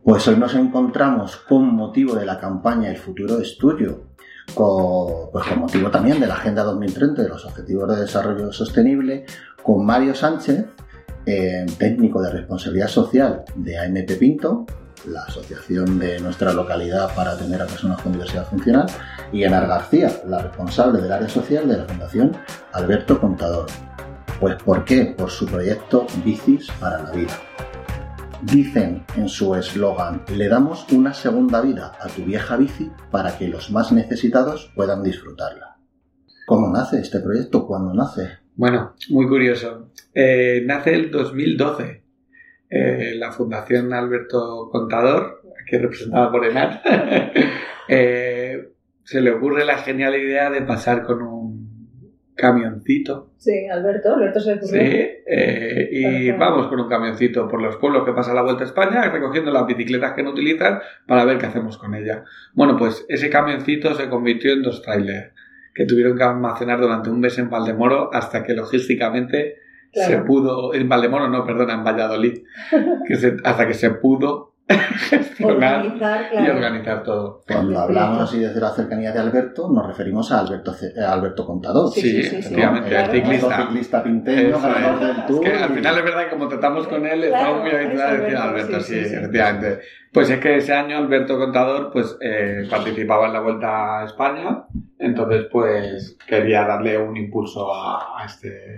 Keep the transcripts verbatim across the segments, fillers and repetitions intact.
Pues hoy nos encontramos con motivo de la campaña El futuro es tuyo, con, pues con motivo también de la Agenda dos mil treinta de los Objetivos de Desarrollo Sostenible, con Mario Sánchez, eh, técnico de responsabilidad social de A M P Pinto, la asociación de nuestra localidad para atender a personas con diversidad funcional, y Enar García, la responsable del área social de la Fundación Alberto Contador. Pues ¿por qué? Por su proyecto Bicis para la Vida. Dicen en su eslogan: le damos una segunda vida a tu vieja bici para que los más necesitados puedan disfrutarla. ¿Cómo nace este proyecto? ¿Cuándo nace? Bueno, muy curioso. Eh, nace el dos mil doce. Eh, la Fundación Alberto Contador, que es representada por Enar, eh, se le ocurre la genial idea de pasar con un camioncito. Sí, Alberto, Alberto se le ocurrió. Sí, eh, y Perfecto. Vamos con un camioncito por los pueblos que pasa la Vuelta a España, recogiendo las bicicletas que no utilizan para ver qué hacemos con ellas. Bueno, pues ese camioncito se convirtió en dos trailers que tuvieron que almacenar durante un mes en Valdemoro hasta que logísticamente claro. se pudo, en Valdemoro no, perdona, en Valladolid, que se, hasta que se pudo gestionar organizar, claro. y organizar todo. Cuando hablamos así desde la cercanía de Alberto, nos referimos a Alberto, a Alberto Contador. Sí, sí, sí, efectivamente, sí, el, el ciclista. El ciclista pinteño, ganador del Tour. Es que al final es verdad que como tratamos con él, claro, estamos muy habituados a decir a Alberto, sí, sí, sí, sí, efectivamente. Pues es que ese año Alberto Contador pues eh, participaba en la Vuelta a España, entonces pues quería darle un impulso a, a este.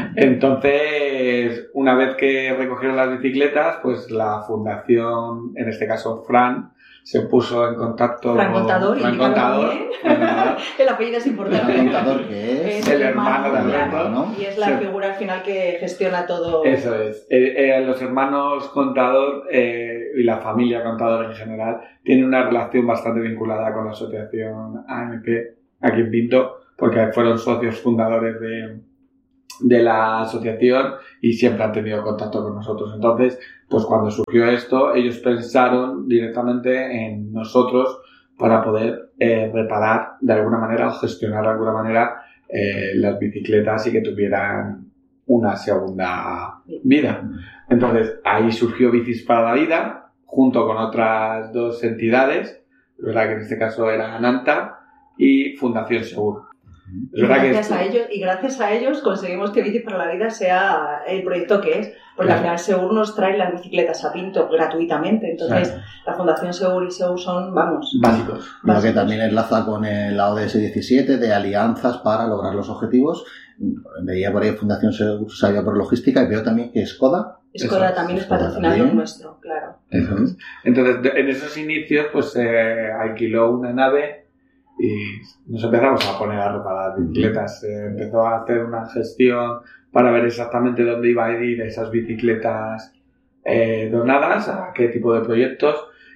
Entonces, una vez que recogieron las bicicletas, pues la fundación, en este caso Fran, se puso en contacto Fran Contador, con Fran Contador. El apellido es importante. Fran Contador, que es, es el hermano de Alberto, ¿no? Y es la sí. figura al final que gestiona todo. Eso es. Eh, eh, los hermanos Contador eh, y la familia Contador en general tienen una relación bastante vinculada con la asociación A M P aquí en Pinto, porque fueron socios fundadores de, de la asociación y siempre han tenido contacto con nosotros. Entonces, pues cuando surgió esto, ellos pensaron directamente en nosotros para poder eh, reparar de alguna manera o gestionar de alguna manera eh, las bicicletas y que tuvieran una segunda vida. Entonces, ahí surgió Bicis para la Vida, junto con otras dos entidades, verdad que en este caso era Ananta y Fundación Segur. Y gracias, que a ellos, y gracias a ellos conseguimos que Bici para la Vida sea el proyecto que es, porque claro. al final Segur nos trae las bicicletas a Pinto gratuitamente, entonces claro. la Fundación Segur y Segur son, vamos, básicos. Lo que también enlaza con la O D S diecisiete de alianzas para lograr los objetivos. Veía por ahí Fundación Segur sabía por logística y veo también que Skoda. Skoda también es patrocinador nuestro, claro. Eso es. Entonces, en esos inicios, pues se eh, alquiló una nave y nos empezamos a poner a reparar bicicletas. Se empezó a hacer una gestión para ver exactamente dónde iba a ir esas bicicletas eh, donadas, a qué tipo de proyectos.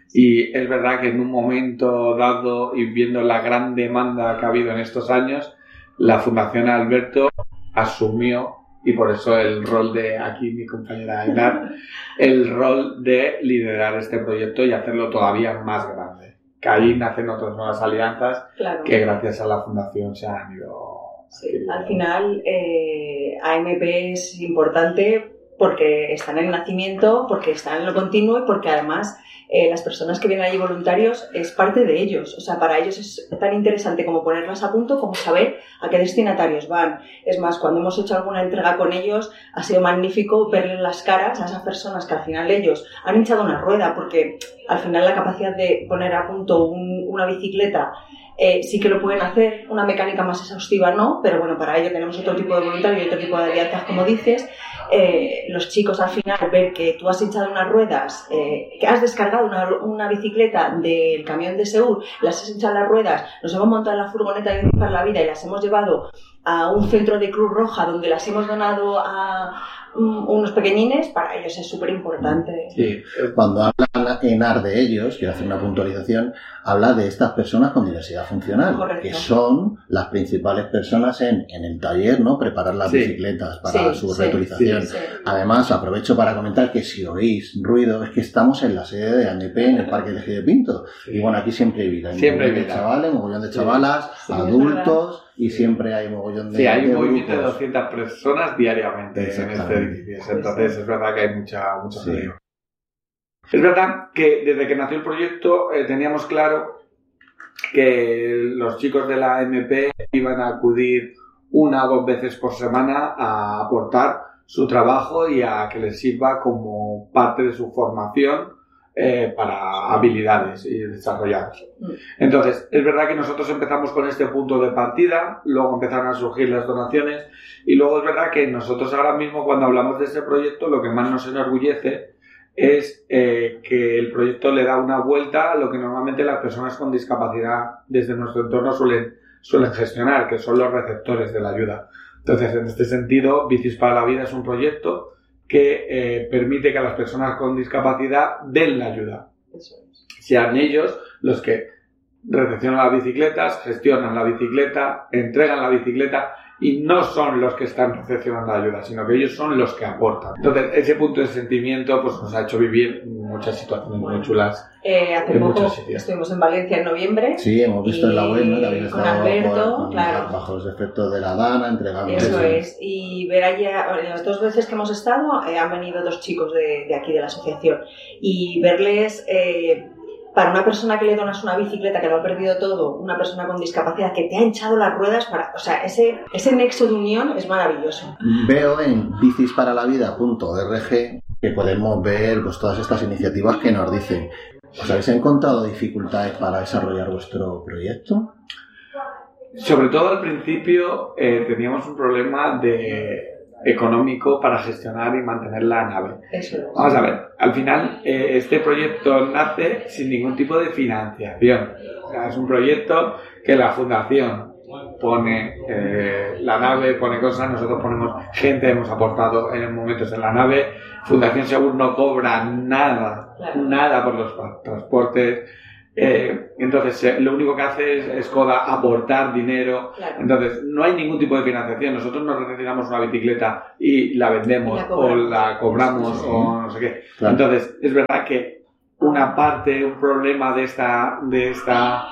Y es verdad que en un momento dado y viendo la gran demanda que ha habido en estos años, la Fundación Alberto asumió, y por eso el rol de aquí mi compañera Enar, el rol de liderar este proyecto y hacerlo todavía más grande. Que ahí nacen otras nuevas alianzas claro. que gracias a la Fundación se han ido... Sí, al final eh, A M P es importante porque está en el nacimiento, porque está en lo continuo y porque además eh, las personas que vienen allí voluntarios es parte de ellos. O sea, para ellos es tan interesante como ponerlas a punto como saber a qué destinatarios van. Es más, cuando hemos hecho alguna entrega con ellos ha sido magnífico verles las caras a esas personas que al final ellos han hinchado una rueda, porque al final la capacidad de poner a punto un, una bicicleta Eh, sí que lo pueden hacer, una mecánica más exhaustiva no, pero bueno, para ello tenemos otro tipo de voluntarios y otro tipo de alianzas, como dices. Eh, los chicos al final ver que tú has hinchado unas ruedas, eh, que has descargado una, una bicicleta del camión de Segur, las has hinchado las ruedas, nos hemos montado en la furgoneta de Bici para la Vida y las hemos llevado a un centro de Cruz Roja donde las hemos donado a um, unos pequeñines, para ellos es súper importante. Sí, cuando habla Enar de ellos, quiero hacer una puntualización, habla de estas personas con diversidad funcional, correcto, que son las principales personas en, en el taller, ¿no? Preparar las sí. bicicletas para sí, su sí, reutilización. Sí, sí. Además, aprovecho para comentar que si oís ruido, es que estamos en la sede de A M P en el Parque de Eje de Pinto. Sí. Y bueno, aquí siempre hay vida. Hay siempre hay de vida. chavales, mogollón de chavalas, sí, adultos, y siempre hay mogollón de Sí, hay un de movimiento grupos. de doscientas personas diariamente en este edificio. Entonces, es verdad que hay mucha, mucha sí. Es verdad que desde que nació el proyecto eh, teníamos claro que los chicos de la A M P iban a acudir una o dos veces por semana a aportar su trabajo y a que les sirva como parte de su formación eh, para habilidades y desarrolladas. Entonces, es verdad que nosotros empezamos con este punto de partida, luego empezaron a surgir las donaciones y luego es verdad que nosotros ahora mismo cuando hablamos de este proyecto lo que más nos enorgullece es eh, que el proyecto le da una vuelta a lo que normalmente las personas con discapacidad desde nuestro entorno suelen, suelen gestionar, que son los receptores de la ayuda. Entonces, en este sentido, Bicis para la Vida es un proyecto que eh, permite que a las personas con discapacidad den la ayuda. Eso es. Sean ellos los que recepcionan las bicicletas, gestionan la bicicleta, entregan la bicicleta y no son los que están recepcionando la ayuda, sino que ellos son los que aportan. Entonces, ese punto de sentimiento pues, nos ha hecho vivir muchas situaciones Bueno, muy chulas. Eh, hace en poco muchos sitios. estuvimos en Valencia en noviembre. Sí, hemos visto y en la web, ¿no? Que habéis con estado Alberto, por- claro. bajo los efectos de la Dana, entregando... Eso Sí. es. Y ver allá, en las dos veces que hemos estado, eh, han venido dos chicos de, de aquí, de la asociación. Y verles, eh, para una persona que le donas una bicicleta, que lo ha perdido todo, una persona con discapacidad, que te ha hinchado las ruedas, para, o sea, ese, ese nexo de unión es maravilloso. Veo en bicis para la vida punto org que podemos ver pues, todas estas iniciativas que nos dicen. ¿Os habéis encontrado dificultades para desarrollar vuestro proyecto? Sobre todo al principio eh, teníamos un problema de económico para gestionar y mantener la nave. Eso es. Vamos a ver, al final eh, este proyecto nace sin ningún tipo de financiación. O sea, es un proyecto que la fundación pone eh, la nave, pone cosas, nosotros ponemos gente, hemos aportado en momentos en la nave. Fundación Segur no cobra nada, Claro. nada por los tra- transportes. Eh, entonces, eh, lo único que hace es, es Coda aportar dinero. Claro. Entonces, no hay ningún tipo de financiación. Nosotros nos recepcionamos una bicicleta y la vendemos Y la o cobramos. la cobramos Sí. o no sé qué. Claro. Entonces, es verdad que una parte, un problema de esta, de esta,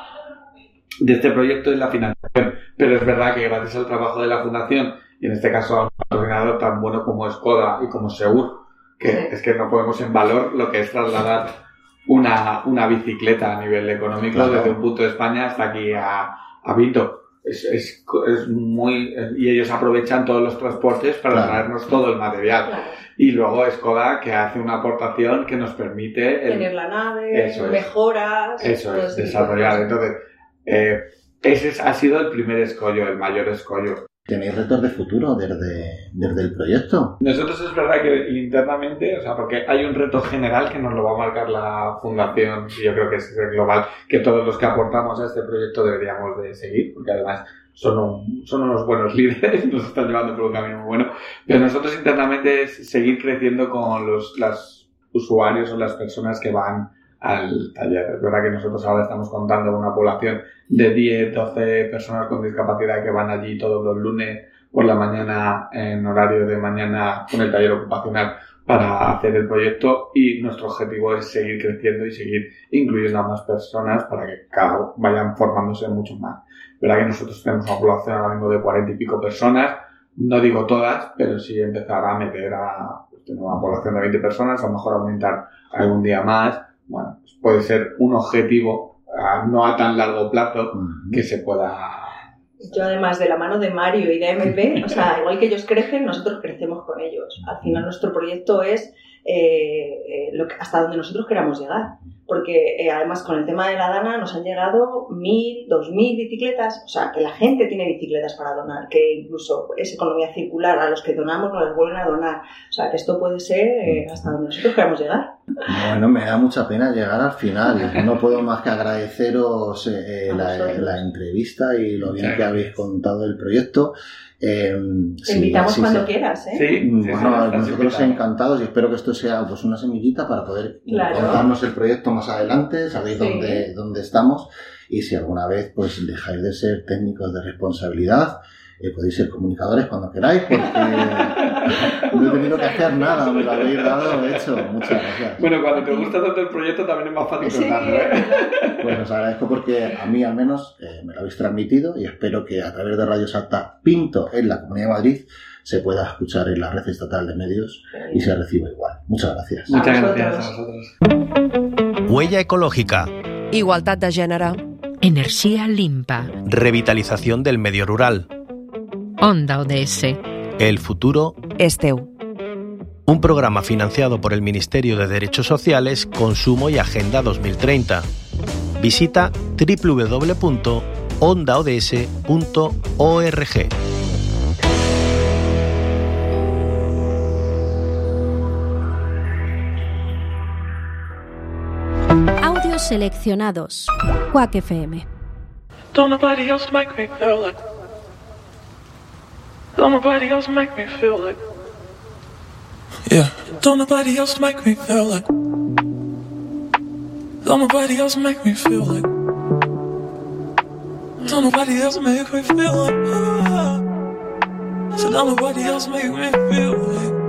de este proyecto es la financiación. Pero es verdad que gracias al trabajo de la fundación y en este caso a un patrocinador tan bueno como es Coda y como Segur, que Sí. es que no ponemos en valor lo que es trasladar una, una bicicleta a nivel económico Claro. desde un punto de España hasta aquí a, a Vinto. Es, es, es muy... Y ellos aprovechan todos los transportes para Claro. traernos todo el material. Claro. Y luego es Coda que hace una aportación que nos permite... el- Tener la nave, Eso es. mejoras... eso todo es, ese tipo de desarrollar. cosas. Entonces, eh, ese es- ha sido el primer escollo, el mayor escollo. ¿Tenéis retos de futuro desde, desde el proyecto? Nosotros es verdad que internamente, o sea, porque hay un reto general que nos lo va a marcar la fundación, y yo creo que es el global, que todos los que aportamos a este proyecto deberíamos de seguir, porque además son, un- son unos buenos líderes, nos están llevando por un camino muy bueno, pero nosotros internamente es seguir creciendo con los las usuarios o las personas que van al taller. Es verdad que nosotros ahora estamos contando con una población de diez, doce personas con discapacidad que van allí todos los lunes por la mañana en horario de mañana con el taller ocupacional para hacer el proyecto y nuestro objetivo es seguir creciendo y seguir incluyendo a más personas para que cada vez vayan formándose mucho más. Es verdad que nosotros tenemos una población ahora mismo de cuarenta y pico personas, no digo todas, pero sí empezar a meter a pues, tener una población de veinte personas, a lo mejor aumentar algún día más. Bueno, pues puede ser un objetivo a, no a tan largo plazo Ujú. que se pueda... Yo además de la mano de Mario y de A M P, o sea, igual que ellos crecen, nosotros crecemos con ellos. Al final nuestro proyecto es eh, eh, lo que, hasta donde nosotros queramos llegar. Porque eh, además con el tema de la Dana nos han llegado mil, dos mil bicicletas, o sea, que la gente tiene bicicletas para donar, que incluso es economía circular, a los que donamos nos las vuelven a donar. O sea, que esto puede ser eh, hasta donde nosotros queramos llegar. Bueno, me da mucha pena llegar al final. No puedo más que agradeceros eh, A la, vosotros. la entrevista y lo bien Muchas que habéis contado el proyecto. Eh, Te sí, invitamos así cuando se- quieras, ¿eh? Sí, sí, sí, Bueno, estás nosotros invitado. encantados y espero que esto sea pues una semillita para poder Claro. contarnos el proyecto más adelante, sabéis Sí. dónde, dónde estamos y si alguna vez pues dejáis de ser técnicos de responsabilidad, eh, podéis ser comunicadores cuando queráis porque no he tenido que hacer nada, me lo habéis dado hecho. Muchas gracias. Bueno, cuando te gusta tanto el proyecto también es más fácil Sí, contarlo, ¿eh? Pues os agradezco porque a mí al menos eh, me lo habéis transmitido y espero que a través de Radio Salta Pinto en la Comunidad de Madrid se pueda escuchar en la red estatal de medios y se reciba igual. Muchas gracias. Muchas A gracias vosotros. a vosotros. Huella ecológica. Igualtat de gènere. Energía limpa. Revitalización del medio rural. Onda O D S. El futuro És teu. Un programa financiado por el Ministerio de Derechos Sociales, Consumo y Agenda dos mil treinta. Visita doble u doble u doble u punto onda o d s punto org. Audios seleccionados. Quack F M. Don't nobody else make me feel like. Don't nobody else make me feel like. Yeah. Don't nobody else make me feel like. Don't nobody else make me feel like. Don't nobody else make me feel like. So don't nobody else make me feel like.